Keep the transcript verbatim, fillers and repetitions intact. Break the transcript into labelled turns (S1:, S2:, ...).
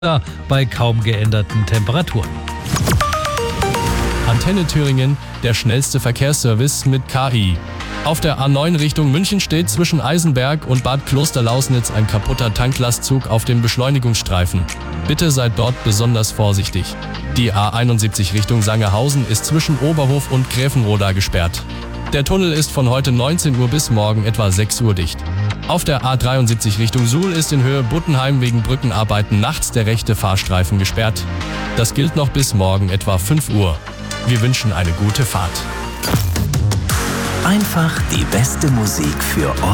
S1: bei kaum geänderten Temperaturen.
S2: Antenne Thüringen, der schnellste Verkehrsservice mit K I. Auf der A neun Richtung München steht zwischen Eisenberg und Bad Klosterlausnitz ein kaputter Tanklastzug auf dem Beschleunigungsstreifen. Bitte seid dort besonders vorsichtig. Die A einundsiebzig Richtung Sangerhausen ist zwischen Oberhof und Gräfenroda gesperrt. Der Tunnel ist von heute neunzehn Uhr bis morgen etwa sechs Uhr dicht. Auf der A dreiundsiebzig Richtung Suhl ist in Höhe Buttenheim wegen Brückenarbeiten nachts der rechte Fahrstreifen gesperrt. Das gilt noch bis morgen etwa fünf Uhr. Wir wünschen eine gute Fahrt.
S3: Einfach die beste Musik für euch.